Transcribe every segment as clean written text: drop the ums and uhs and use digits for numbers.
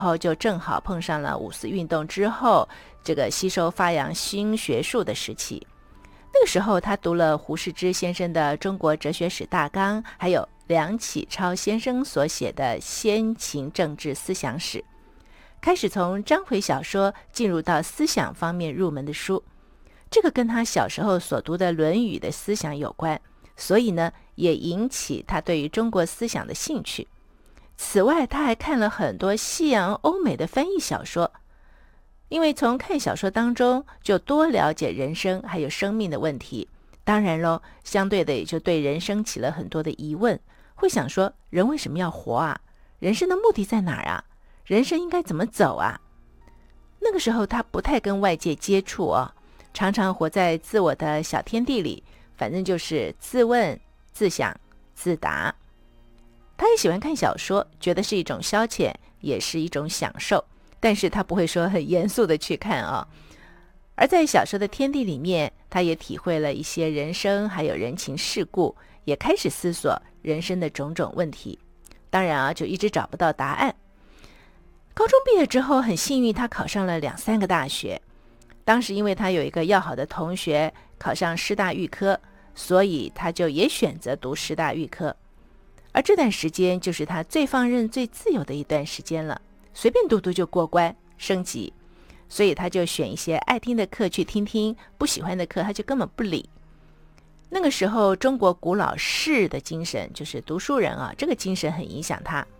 后就正好碰上了五四运动之后这个吸收发扬新学术的时期。那个时候他读了胡适之先生的《中国哲学史大纲》，还有梁启超先生所写的《先秦政治思想史》，开始从章回小说进入到思想方面入门的书。这个跟他小时候所读的《论语》的思想有关，所以呢也引起他对于中国思想的兴趣。此外，他还看了很多西洋欧美的翻译小说，因为从看小说当中就多了解人生还有生命的问题，当然咯，相对的也就对人生起了很多的疑问，会想说人为什么要活啊？人生的目的在哪儿啊？人生应该怎么走啊？那个时候他不太跟外界接触哦，常常活在自我的小天地里，反正就是自问自想自答。他也喜欢看小说，觉得是一种消遣，也是一种享受，但是他不会说很严肃的去看哦。而在小说的天地里面，他也体会了一些人生还有人情世故，也开始思索人生的种种问题。当然啊，就一直找不到答案。高中毕业之后，很幸运他考上了2-3个大学。当时因为他有一个要好的同学考上师大预科，所以他就也选择读师大预科。而这段时间就是他最放任最自由的一段时间了，随便读读就过关升级，所以他就选一些爱听的课去听听，不喜欢的课他就根本不理。那个时候中国古老士的精神，就是读书人啊，这个精神很影响他。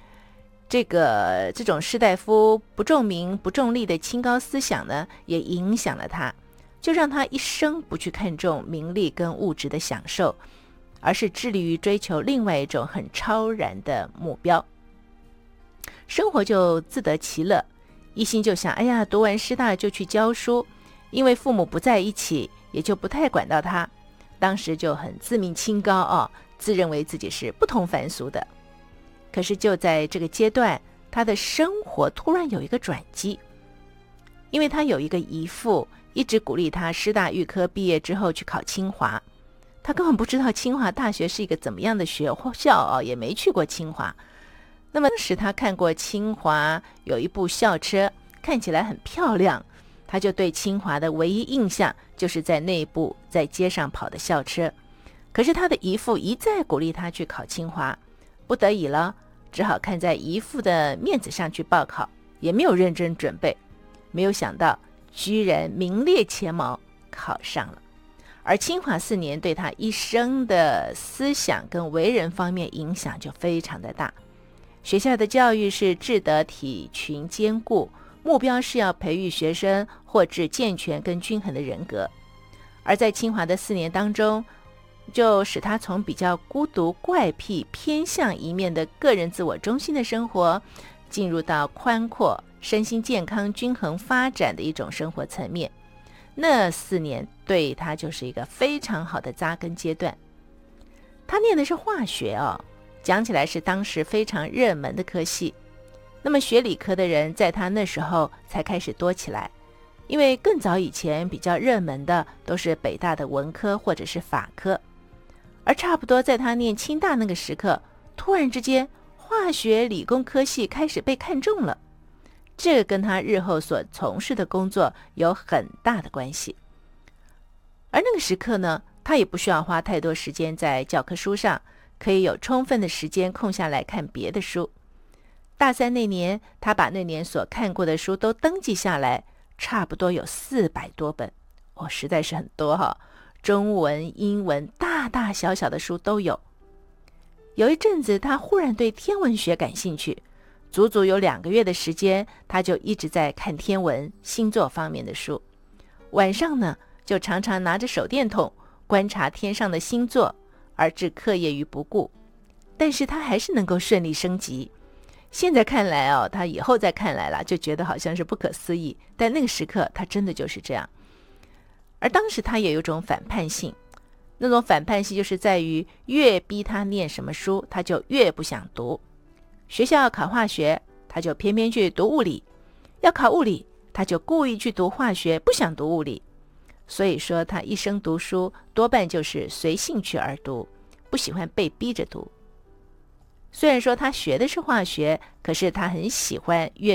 这种士大夫不重名不重利的清高思想呢，也影响了他，就让他一生不去看重名利跟物质的享受，而是致力于追求另外一种很超然的目标。生活就自得其乐，一心就想，哎呀，读完师大就去教书，因为父母不在一起，也就不太管到他。当时就很自命清高哦，自认为自己是不同凡俗的。可是就在这个阶段，他的生活突然有一个转机，因为他有一个姨父一直鼓励他师大预科毕业之后去考清华。他根本不知道清华大学是一个怎么样的学校哦，也没去过清华。那么当时他看过清华有一部校车，看起来很漂亮，他就对清华的唯一印象就是在那部在街上跑的校车。可是他的姨父一再鼓励他去考清华，不得已了，只好看在姨父的面子上去报考，也没有认真准备，没有想到居然名列前茅考上了。而清华4年对他一生的思想跟为人方面影响就非常的大。学校的教育是志德体群兼顾，目标是要培育学生获致健全跟均衡的人格。而在清华的4年当中，就使他从比较孤独怪癖偏向一面的个人自我中心的生活，进入到宽阔身心健康均衡发展的一种生活层面。那4年对他就是一个非常好的扎根阶段。他念的是化学哦，讲起来是当时非常热门的科系。那么学理科的人在他那时候才开始多起来，因为更早以前比较热门的都是北大的文科或者是法科。而差不多在他念清大那个时刻，突然之间化学理工科系开始被看中了，这个跟他日后所从事的工作有很大的关系。而那个时刻呢，他也不需要花太多时间在教科书上，可以有充分的时间空下来看别的书。大3那年，他把那年所看过的书都登记下来，差不多有400多本，实在是很多哈。中文、英文，大大小小的书都有。有一阵子，他忽然对天文学感兴趣，足足有2个月的时间，他就一直在看天文、星座方面的书。晚上呢，就常常拿着手电筒观察天上的星座，而置课业于不顾。但是他还是能够顺利升级。现在看来哦，他以后再看来了，就觉得好像是不可思议，但那个时刻他真的就是这样。而当时他也有种反叛性，那种反叛性就是在于越逼他念什么书，他就越不想读。学校要考化学，他就偏偏去读物理；要考物理，他就故意去读化学，不想读物理。所以说他一生读书多半就是随兴趣而读，不喜欢被逼着读。虽然说他学的是化学，可是他很喜欢阅